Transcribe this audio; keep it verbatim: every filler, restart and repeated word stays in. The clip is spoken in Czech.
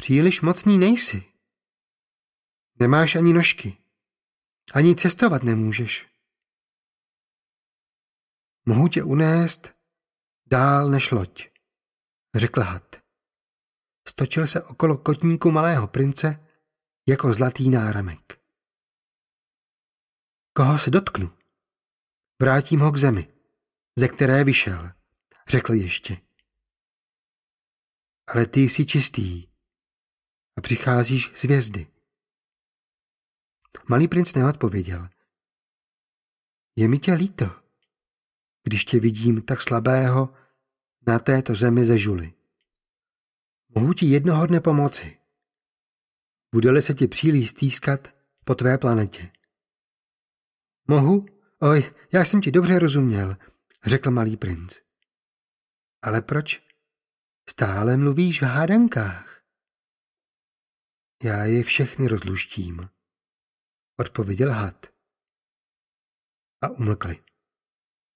Příliš mocný nejsi. Nemáš ani nožky. Ani cestovat nemůžeš. Mohu tě unést dál než loď, řekl had. Stočil se okolo kotníku malého prince jako zlatý náramek. Koho se dotknu? Vrátím ho k zemi, ze které vyšel, řekl ještě. Ale ty jsi čistý a přicházíš z hvězdy. Malý princ neodpověděl. Je mi tě líto, když tě vidím tak slabého na této zemi ze žuly. Mohu ti jednoho dne pomoci. Bude-li se ti příliš stýskat po tvé planetě. Mohu? Oj, já jsem ti dobře rozuměl, řekl malý princ. Ale proč stále mluvíš v hádankách? Já je všechny rozluštím, odpověděl had. A umlkli.